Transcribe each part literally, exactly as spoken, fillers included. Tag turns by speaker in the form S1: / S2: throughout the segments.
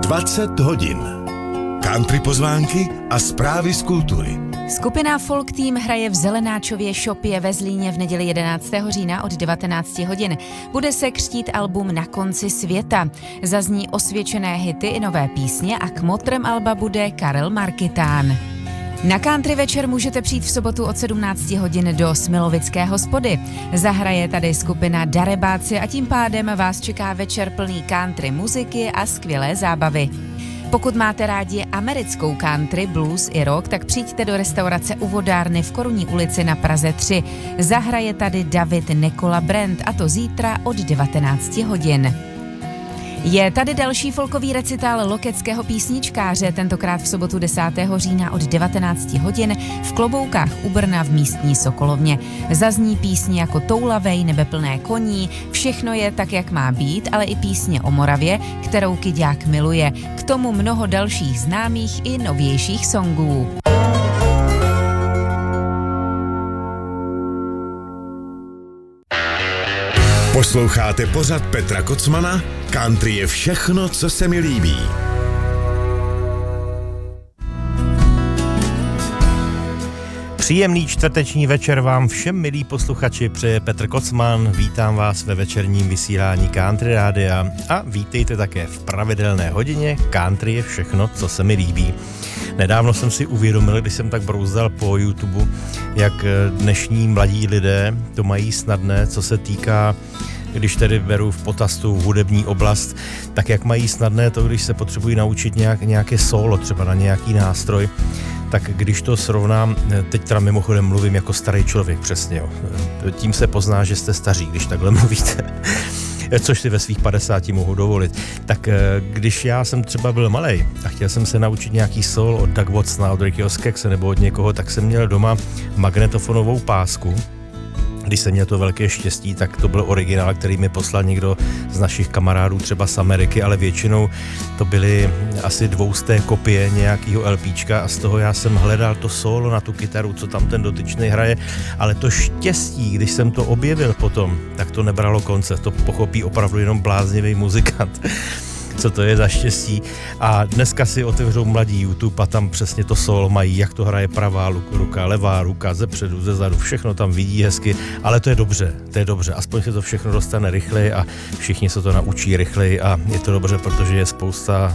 S1: dvacet hodin. Country pozvánky a zprávy z kultury.
S2: Skupina Folk Team hraje v Zelenáčově šopě ve Zlíně v neděli jedenáctého října od devatenáct hodin. Bude se křtít album Na konci světa. Zazní osvědčené hity i nové písně a kmotrem alba bude Karel Markitán. Na country večer můžete přijít v sobotu od sedmnáct hodin do Smilovické hospody. Zahraje tady skupina Darebáci a tím pádem vás čeká večer plný country muziky a skvělé zábavy. Pokud máte rádi americkou country, blues i rock, tak přijďte do restaurace u Vodárny v Korunní ulici na Praze tři. Zahraje tady David Nikola Brand a to zítra od devatenáct hodin. Je tady další folkový recital lokeckého písničkáře, tentokrát v sobotu desátého října od devatenáct hodin v Kloboukách u Brna v místní Sokolovně. Zazní písně jako Toulavej, Nebe plné koní, Všechno je tak, jak má být, ale i písně o Moravě, kterou Kyďák miluje. K tomu mnoho dalších známých i novějších songů.
S1: Posloucháte pořad Petra Kocmana? Country je všechno, co se mi líbí.
S3: Příjemný čtvrteční večer vám všem, milí posluchači, přeje Petr Kocman. Vítám vás ve večerním vysílání Country Rádia a vítejte také v pravidelné hodině Country je všechno, co se mi líbí. Nedávno jsem si uvědomil, když jsem tak brouzdal po YouTube, jak dnešní mladí lidé to mají snadné, co se týká, když tedy beru v potaz tu hudební oblast, tak jak mají snadné to, když se potřebují naučit nějak, nějaké solo, třeba na nějaký nástroj, tak když to srovnám, teď teda mimochodem mluvím jako starý člověk, přesně, jo. Tím se pozná, že jste staří, když takhle mluvíte. Což si ve svých padesáti mohu dovolit. Tak když já jsem třeba byl malej a chtěl jsem se naučit nějaký soul od Doug Watsona, od Rickyho Skekse nebo od někoho, tak jsem měl doma magnetofonovou pásku. Když jsem měl to velké štěstí, tak to byl originál, který mi poslal někdo z našich kamarádů, třeba z Ameriky, ale většinou to byly asi dvousté kopie nějakého LPčka a z toho já jsem hledal to solo na tu kytaru, co tam ten dotyčný hraje, ale to štěstí, když jsem to objevil potom, tak to nebralo konce, to pochopí opravdu jenom bláznivý muzikant. Co to je za štěstí. A dneska si otevřou mladí YouTube a tam přesně to solo mají, jak to hraje pravá ruka, levá ruka, ze předu, ze zadu, všechno tam vidí hezky, ale to je dobře, to je dobře, aspoň se to všechno dostane rychleji a všichni se to naučí rychleji a je to dobře, protože je spousta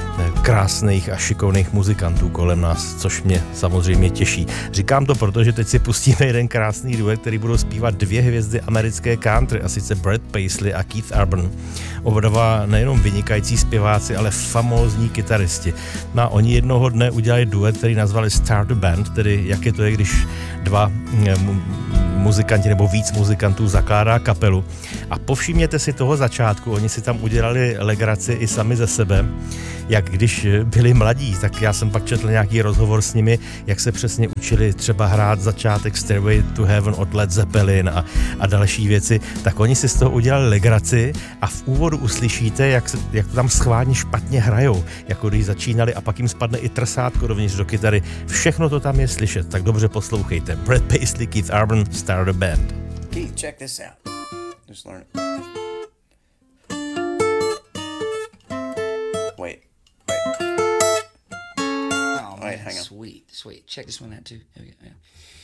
S3: krásných a šikovných muzikantů kolem nás, což mě samozřejmě těší. Říkám to proto, že teď si pustíme jeden krásný duet, který budou zpívat dvě hvězdy americké country, a sice Brad Paisley a Keith Urban. Oba dva nejenom vynikající zpěváci, ale famózní kytaristi. No a oni jednoho dne udělali duet, který nazvali Start the Band, tedy jak je to je, když dva mu- muzikanti nebo víc muzikantů zakládá kapelu. A povšimněte si toho začátku, oni si tam udělali legraci i sami ze sebe, jak když byli mladí, tak já jsem pak četl nějaký rozhovor s nimi, jak se přesně učili třeba hrát začátek Stairway to Heaven od Led Zeppelin a, a další věci, tak oni si z toho udělali legraci a v úvodu uslyšíte, jak, se, jak to tam schválně špatně hrajou, jako když začínali a pak jim spadne i trsátko dovnitř do kytary. Všechno to tam je slyšet, tak dobře poslouchejte. Brad Paisley, Keith Urban, Start a Band.
S4: Keith, check this out. Just learn it. Wait. Wait.
S5: Oh,
S4: Wait,
S5: man,
S4: hang on.
S5: sweet, sweet. Check this one out too. Here we go. Yeah.